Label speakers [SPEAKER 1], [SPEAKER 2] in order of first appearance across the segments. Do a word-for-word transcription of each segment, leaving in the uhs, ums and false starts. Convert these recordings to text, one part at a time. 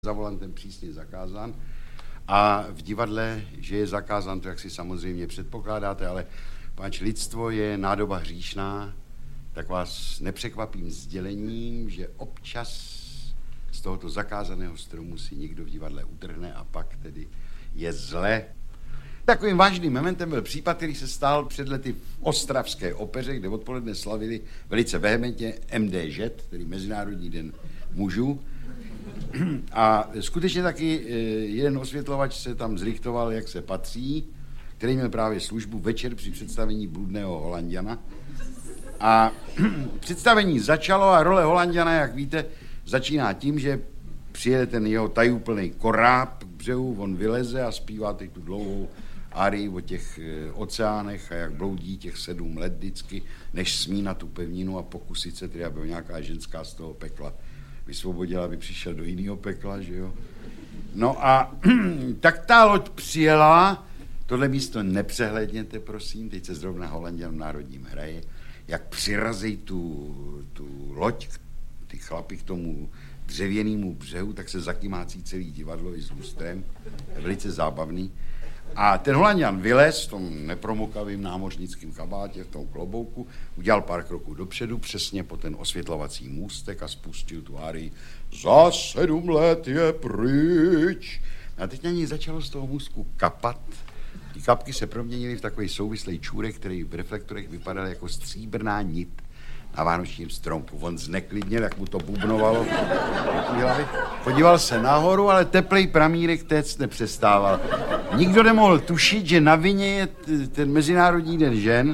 [SPEAKER 1] za volantem přísně zakázán. A v divadle, že je zakázán, to jak si samozřejmě předpokládáte, ale páč lidstvo je nádoba hříšná, tak vás nepřekvapím sdělením, že občas z tohoto zakázaného stromu si někdo v divadle utrhne a pak tedy je zle. Takovým vážným momentem byl případ, který se stál před lety v ostravské opeře, kde odpoledne slavili velice vehementně M D Ž, tedy Mezinárodní den mužů. A skutečně taky jeden osvětlovač se tam zrichtoval, jak se patří, který měl právě službu večer při představení Bludného Holanďana. A představení začalo a role Holanďana, jak víte, začíná tím, že přijede ten jeho tajúplný koráb k břehu, on vyleze a zpívá teď tu dlouhou árii o těch oceánech a jak bloudí těch sedm let vždycky, než smí na tu pevninu a pokusit se tedy, aby ho nějaká ženská z toho pekla vysvobodila, aby přišel do jiného pekla, že jo. No a tak ta loď přijela, tohle místo nepřehledněte, prosím, teď se zrovna Holanďan v Národním hraje, jak přirazí tu, tu loď, ty chlapi k tomu dřevěnému břehu, tak se zakymácí celý divadlo i s lustrem, je velice zábavný. A ten Holanďan vylez v tom nepromokavým námořnickém kabátě, v tom klobouku, udělal pár kroků dopředu, přesně po ten osvětlovací můstek a spustil tu árii Za sedm let je pryč. A teď na něj začalo z toho můstku kapat. Ty kapky se proměnily v takový souvislý čůrek, který v reflektorech vypadal jako stříbrná nit na vánočním stromku. On zneklidněl, jak mu to bubnovalo. Podíval se nahoru, ale teplej pramírek téct nepřestával. Nikdo nemohl tušit, že na vině je ten Mezinárodní den žen,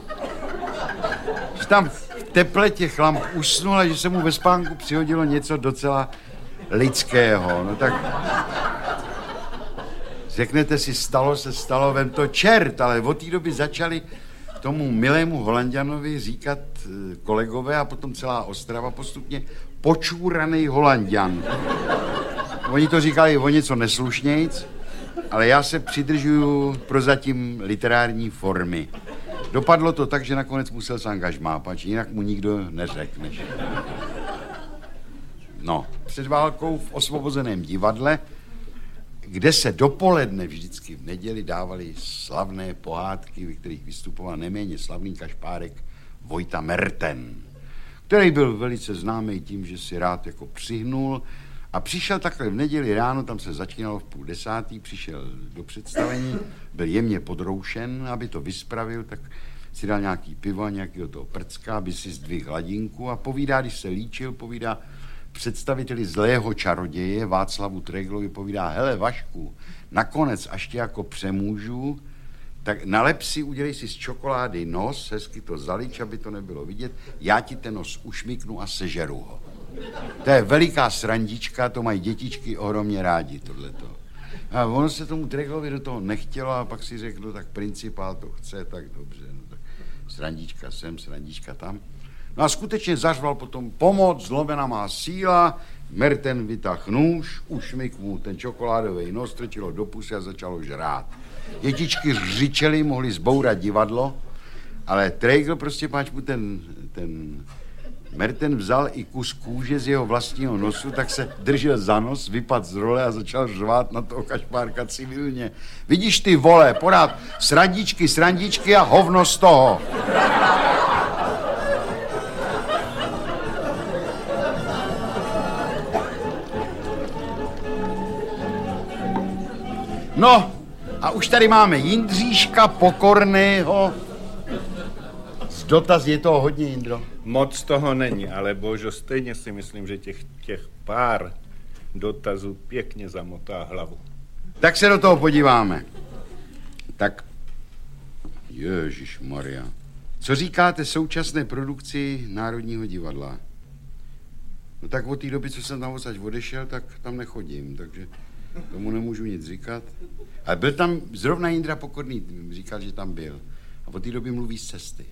[SPEAKER 1] že tam v teple těch lamp usnul a že se mu ve spánku přihodilo něco docela lidského. No tak řeknete si, stalo se, stalo, vem to čert, ale od té doby začali tomu milému Holanďanovi říkat kolegové a potom celá Ostrava postupně počúranej Holanďan. Oni to říkali o něco neslušnějc, ale já se přidržuju prozatím literární formy. Dopadlo to tak, že nakonec musel se angažmá, pač jinak mu nikdo neřekne. No, před válkou v osvobozeném divadle, kde se dopoledne vždycky v neděli dávaly slavné pohádky, ve kterých vystupoval neméně slavný kašpárek Vojta Merten, který byl velice známý tím, že si rád jako přihnul a přišel takhle v neděli ráno, tam se začínalo v půl desátý, přišel do představení, byl jemně podroušen, aby to vyspravil, tak si dal nějaký pivo a nějakého toho prcka, aby si zdvihl hladinku a povídá, když se líčil, povídá představiteli zlého čaroděje Václavu Treglovi, povídá, hele Vašku, nakonec, až tě jako přemůžu, tak nalep si, udělej si z čokolády nos, hezky to zalič, aby to nebylo vidět, já ti ten nos ušmiknu a sežeru ho. To je veliká srandička, to mají dětičky ohromně rádi, tohleto. A ono se tomu Treglovi do toho nechtělo a pak si řekl, no tak principál to chce, tak dobře, no tak srandička sem, srandička tam. No a skutečně zařval potom pomoc, zlomena má síla, Merten vytáhl nůž, ušmyk mu ten čokoládový nos, strčilo do pusy a začalo žrát. Dětičky řičely, mohly zbourat divadlo, ale Tregl prostě páč mu ten, ten Merten vzal i kus kůže z jeho vlastního nosu, tak se držel za nos, vypadl z role a začal řvát na toho kašpárka civilně. Vidíš ty vole, porád srandičky, srandičky a hovno z toho. No, a už tady máme Jindříška Pokorného. Z dotaz je toho hodně, Jindro.
[SPEAKER 2] Moc toho není, ale božo, stejně si myslím, že těch, těch pár dotazů pěkně zamotá hlavu.
[SPEAKER 1] Tak se do toho podíváme. Tak, ježišmarja, co říkáte současné produkci Národního divadla? No tak od té doby, co jsem tam odsaď odešel, tak tam nechodím, takže tomu nemůžu nic říkat. Ale byl tam zrovna Jindra Pokorný, říkal, že tam byl. A od té doby mluví z cesty.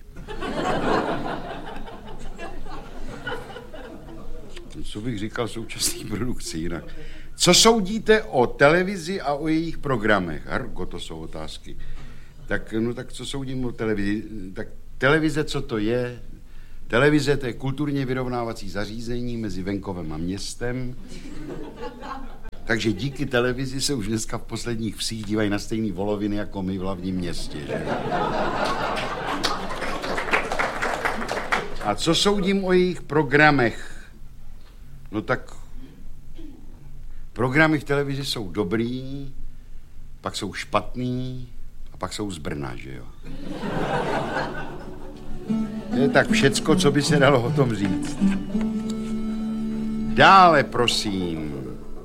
[SPEAKER 1] Co bych říkal současné produkci jinak? Co soudíte o televizi a o jejich programech? Hargo, to jsou otázky. Tak, no tak co soudím o televizi? Tak televize, co to je? Televize, to je kulturně vyrovnávací zařízení mezi venkovem a městem. Takže díky televizi se už dneska v posledních vsích dívají na stejný voloviny jako my v hlavním městě. Že? A co soudím o jejich programech? No tak programy v televizi jsou dobrý, pak jsou špatný a pak jsou z Brna, že jo? To je tak všecko, co by se dalo o tom říct. Dále, prosím.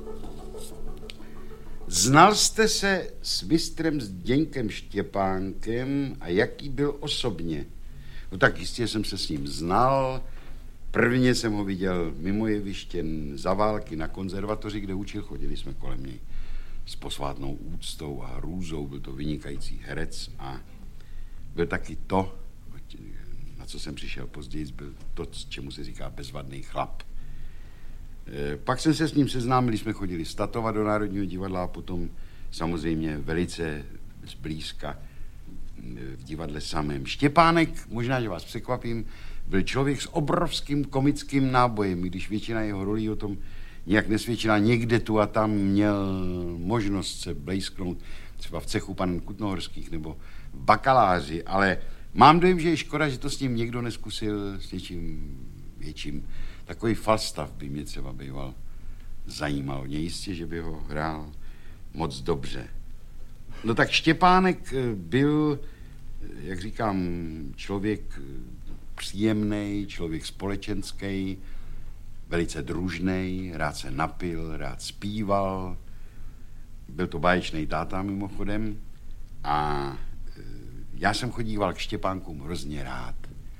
[SPEAKER 1] Znal jste se s mistrem Zdeňkem Štěpánkem a jaký byl osobně? No tak jistě jsem se s ním znal. Prvně jsem ho viděl mimo jeviště za války na konzervatoři, kde učil. Chodili jsme kolem něj s posvátnou úctou a hrůzou. Byl to vynikající herec a byl taky to, na co jsem přišel později, byl to, čemu se říká bezvadný chlap. Pak jsem se s ním seznámil, jsme chodili statovat do Národního divadla a potom samozřejmě velice zblízka v divadle samém. Štěpánek, možná, že vás překvapím, byl člověk s obrovským komickým nábojem, když většina jeho rolí o tom nějak nesvědčila. Někde tu a tam měl možnost se blejsknout, třeba v cechu pan Kutnohorských nebo v Bakaláři, ale mám dojem, že je škoda, že to s ním někdo neskusil s něčím větším. Takový Falstaff by mě třeba býval zajímal. Mě jistě, že by ho hrál moc dobře. No tak Štěpánek byl, jak říkám, člověk příjemný, člověk společenský, velice družný, rád se napil, rád zpíval. Byl to báječný táta mimochodem a já jsem chodíval k Štěpánkům hrozně rád.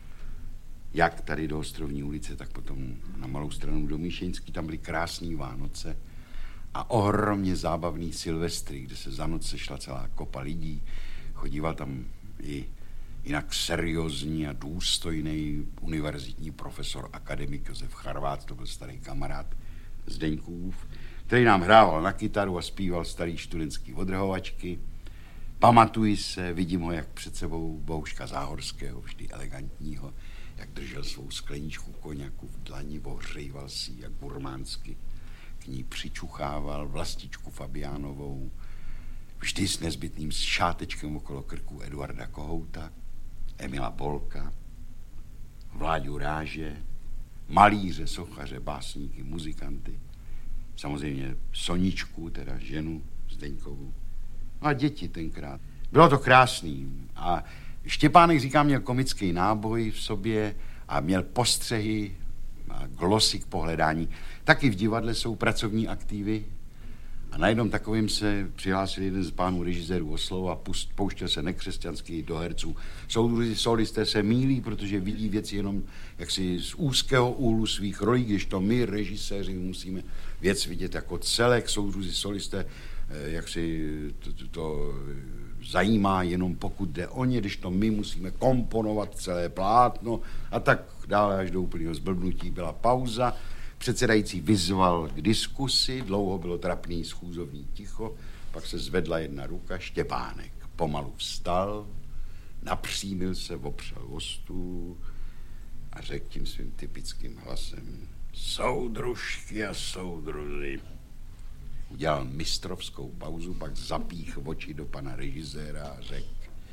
[SPEAKER 1] Jak tady do Ostrovní ulice, tak potom na Malou Stranu do Míšeňský, tam byly krásný Vánoce a ohromně zábavný Silvestry, kde se za noc sešla celá kopa lidí. Chodíval tam i jinak seriózní a důstojný univerzitní profesor, akademik Josef Charvát, to byl starý kamarád Zdeňkův, který nám hrával na kytaru a zpíval starý studentský odrhovačky. Pamatuji se, vidím ho, jak před sebou Bohuška Záhorského, vždy elegantního, jak držel svou skleničku koněku v dlani, ohřejval si jak burmánsky, k ní přičuchával vlastičku Fabiánovou, vždy s nezbytným šátečkem okolo krku Eduarda Kohouta, Emila Bolka, Vláďu Ráže, malíře, sochaře, básníky, muzikanty, samozřejmě Soničku, teda ženu Zdeňkovu, no a děti tenkrát. Bylo to krásný a Štěpánek, říká, měl komický náboj v sobě a měl postřehy a glosy k pohledání. Taky v divadle jsou pracovní aktivy a na jednom takovým se přihlásil jeden z pánů režisérů o slovo a pouštěl se nekřesťanský do herců. Soudruzi solisté se mýlí, protože vidí věci jenom jaksi z úzkého úhlu svých rolí, když to my, režiséři, musíme věc vidět jako celek. Soudruzi solisté jak si to, to, to zajímá jenom pokud jde o ně, když to my musíme komponovat celé plátno a tak dále až do úplného zblbnutí. Byla pauza, předsedající vyzval k diskusi, dlouho bylo trapný schůzovní ticho, pak se zvedla jedna ruka, Štěpánek pomalu vstal, napřímil se, opřel o stůl a řekl tím svým typickým hlasem: soudružky a soudruzi. Udělal mistrovskou pauzu, pak zapích oči do pana režiséra a řekl: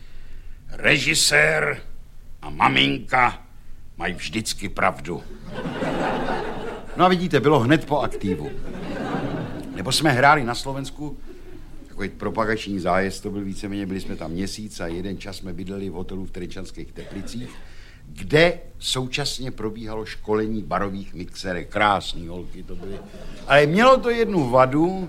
[SPEAKER 1] režisér a maminka mají vždycky pravdu. No a vidíte, bylo hned po aktivu. Nebo jsme hráli na Slovensku, takový propagační zájezd, to byl víceméně, byli jsme tam měsíc a jeden čas jsme bydleli v hotelu v Trenčanských Teplicích, kde současně probíhalo školení barových mixerek. Krásný holky to byly. Ale mělo to jednu vadu,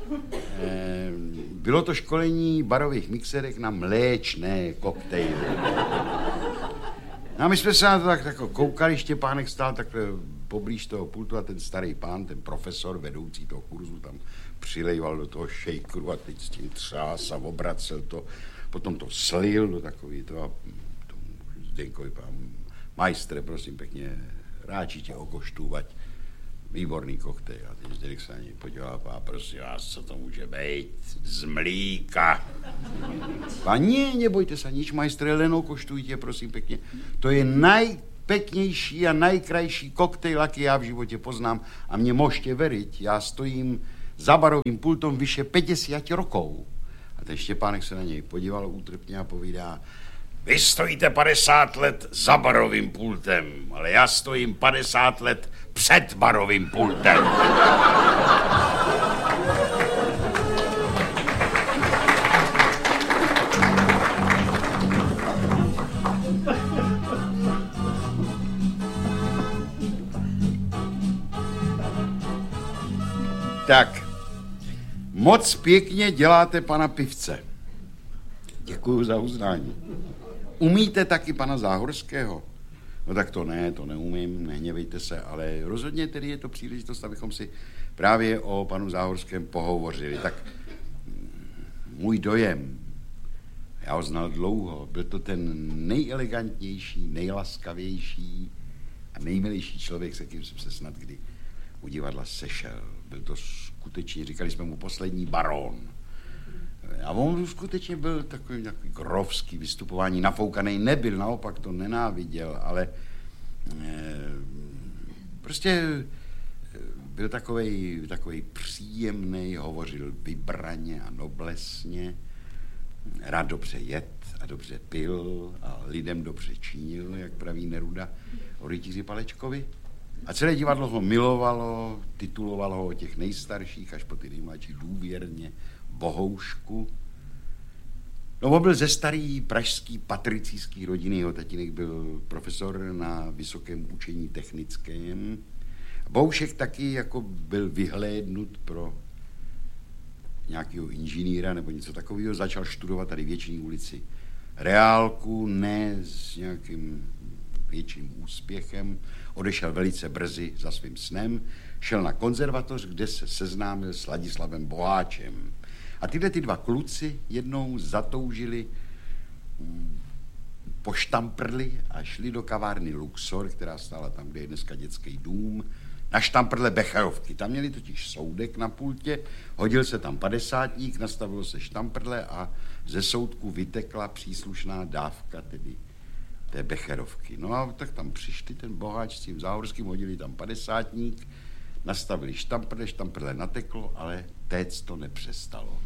[SPEAKER 1] bylo to školení barových mixerek na mléčné koktejly. No a my jsme se na to tak, tak koukali, Štěpánek stál takhle poblíž toho pultu a ten starý pán, ten profesor, vedoucí toho kurzu, tam přilejval do toho shakeru a teď s tím třás a obracel to, potom to slil do takový to a tomu Zdeňkovi pán: majstre, prosím pěkně, ráči tě okoštůvať, výborný koktejl. A ten Zdeněk se na něj podíval a: prosím vás, co to může být? Z mlíka. A nie, nebojte se nič, majstre, len okoštujte, prosím pěkně. To je najpeknější a najkrajší koktejl, aký já v životě poznám. A mě můžete veriť, já stojím za barovým pultom vyše päťdesiat rokov. A ten Štěpánek se na něj podíval útrpně a povídá, vy stojíte padesát let za barovým pultem, ale já stojím padesát let před barovým pultem. Tak, moc pěkně děláte pana Pivce. Děkuju za uznání. Umíte taky pana Záhorského? No tak to ne, to neumím, nehněvejte se, ale rozhodně tedy je to příležitost, abychom si právě o panu Záhorském pohovořili. Tak můj dojem, já ho znal dlouho, byl to ten nejelegantnější, nejlaskavější a nejmilejší člověk, se kým jsem se snad kdy u divadla sešel. Byl to skutečně, říkali jsme mu poslední barón. A on skutečně byl takový, takový grovský vystupování, nafoukaný nebyl, naopak to nenáviděl, ale e, prostě byl takovej, takovej příjemný, hovořil vybraně a noblesně, rád dobře jet a dobře pil a lidem dobře činil, jak praví Neruda o rytíři Palečkovi. A celé divadlo ho milovalo, titulovalo ho o těch nejstarších až po ty nejmladší důvěrně Bohoušku. No, on byl ze starý pražský patricijský rodiny, jeho tatínek byl profesor na Vysokém učení technickém. Bohoušek taky jako byl vyhlédnut pro nějakého inženýra nebo něco takového, začal studovat tady v Věčné ulici reálku, ne s nějakým větším úspěchem, odešel velice brzy za svým snem, šel na konzervatoř, kde se seznámil s Ladislavem Boháčem. A tyhle ty dva kluci jednou zatoužili, poštamprli a šli do kavárny Luxor, která stála tam, kde je dneska dětský dům, na štamprle Becherovky. Tam měli totiž soudek na pultě, hodil se tam padesátník, nastavilo se štamprle a ze soudku vytekla příslušná dávka, tedy té Becherovky. No a tak tam přišli ten Boháč s tím Záhorským, hodili tam padesátník, nastavili štamprle, štamprle nateklo, ale téct to nepřestalo.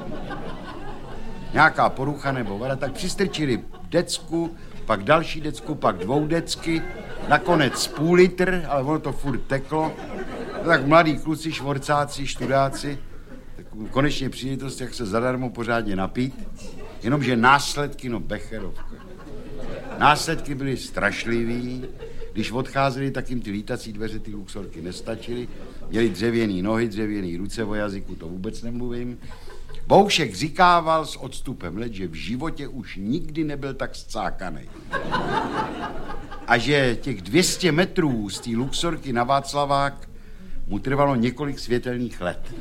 [SPEAKER 1] Nějaká porucha nebo vada, tak přistrčili decku, pak další decku, pak dvou decky, nakonec půl litr, ale ono to furt teklo. No tak mladí kluci, švorcáci, študáci, tak konečně příležitost, jak se zadarmo pořádně napít, jenomže následky, no Becherovka. Následky byly strašlivý, když odcházeli, tak jim ty lítací dveře, ty Luxorky nestačily, měli dřevěný nohy, dřevěný ruce, o jazyku to vůbec nemluvím. Bohoušek říkával s odstupem let, že v životě už nikdy nebyl tak scákaný. A že těch dvě stě metrů z té Luxorky na Václavák mu trvalo několik světelných let.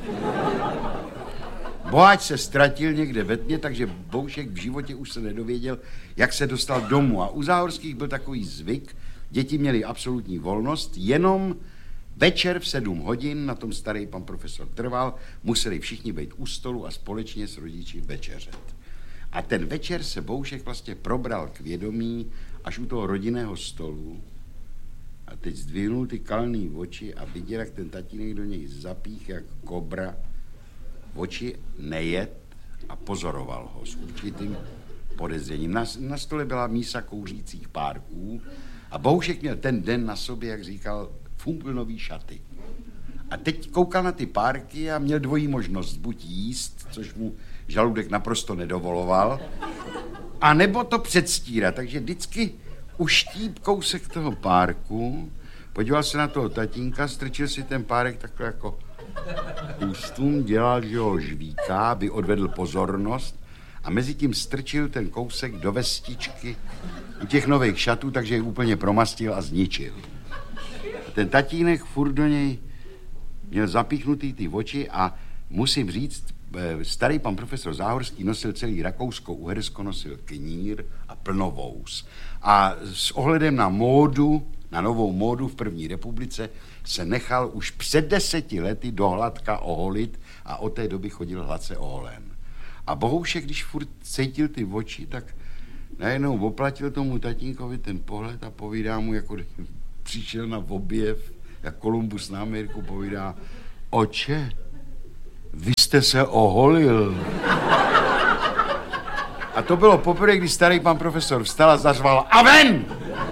[SPEAKER 1] Boháč se ztratil někde ve tmě, takže Bohoušek v životě už se nedověděl, jak se dostal domů. A u Záhorských byl takový zvyk, děti měly absolutní volnost, jenom večer v sedm hodin, na tom starý pan profesor trval, museli všichni být u stolu a společně s rodiči večeřet. A ten večer se Bohoušek vlastně probral k vědomí až u toho rodinného stolu a teď zdvihnul ty kalný oči a viděl, jak ten tatínek do něj zapích jak kobra, oči nejet a pozoroval ho s určitým podezřením. Na, na stole byla mísa kouřících párků a Bohoušek měl ten den na sobě, jak říkal, fumblenový šaty. A teď koukal na ty párky a měl dvojí možnost buď jíst, což mu žaludek naprosto nedovoloval, a nebo to předstírat. Takže vždycky uštíp kousek toho párku, podíval se na toho tatínka, strčil si ten párek takhle jako ústům, dělal, že ho žvíká, aby odvedl pozornost a mezi tím strčil ten kousek do vestičky u těch nových šatů, takže je úplně promastil a zničil. A ten tatínek furt do něj měl zapíchnutý ty oči a musím říct, starý pan profesor Záhorský nosil celý Rakousko-Uhersko, nosil knír a plnovous. A s ohledem na módu, na novou módu v první republice, se nechal už před deseti lety do hladka oholit a od té doby chodil hladce oholen. A Bohoušek, když furt cítil ty oči, tak najednou oplatil tomu tatínkovi ten pohled a povídá mu, jako přišel na objev, jak Kolumbus na Ameriku, povídá: oče, vy jste se oholil. A to bylo poprvé, kdy starý pan profesor vstal a zařval a ven!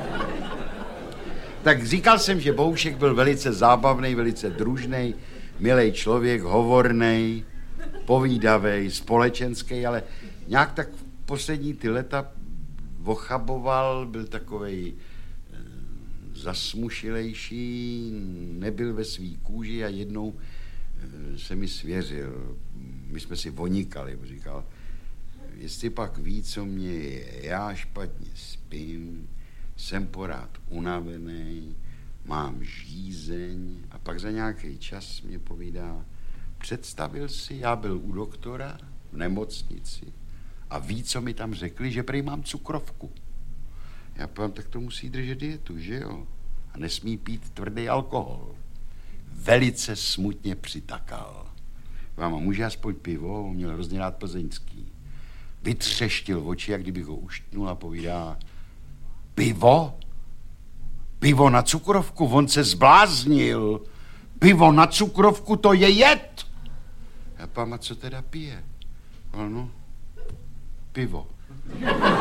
[SPEAKER 1] Tak říkal jsem, že Boušek byl velice zábavný, velice družný, milý člověk, hovornej, povídavej, společenský, ale nějak tak v poslední ty leta ochaboval, byl takovej e, zasmušilejší, nebyl ve svý kůži a jednou e, se mi svěřil. My jsme si vonikali, říkal, jestli pak ví, co mě je, já špatně spím, jsem porád unavený, mám žízeň a pak za nějaký čas mě povídá, představil si, já byl u doktora v nemocnici a ví, co mi tam řekli, že prý mám cukrovku. Já povím, tak to musí držet dietu, že jo? A nesmí pít tvrdý alkohol. Velice smutně přitakal. Máma, může aspoň pivo? On měl hrozně rád plzeňský. Vytřeštil oči, jak kdybych ho uštnul a povídá, pivo? Pivo na cukrovku, on se zbláznil. Pivo na cukrovku, to je jed. Já pám, a co teda pije? Ano, pivo.